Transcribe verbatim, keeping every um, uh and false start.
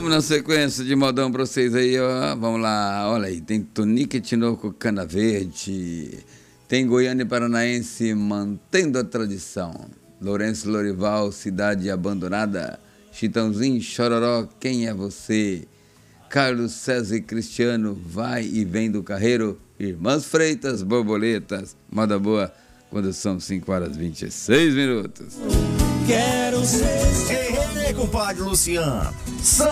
Vamos na sequência de modão pra vocês aí, ó. Vamos lá, olha aí. Tem Tonique Tinoco, Cana Verde. Tem Goiânia e Paranaense mantendo a tradição. Lourenço Lorival, Cidade Abandonada. Chitãozinho, Chororó, Quem é Você? Carlos César e Cristiano, Vai e Vem do Carreiro. Irmãs Freitas, Borboletas. Moda boa, quando são cinco horas e vinte e seis minutos. Quero ser... Ei, hey, compadre Luciano.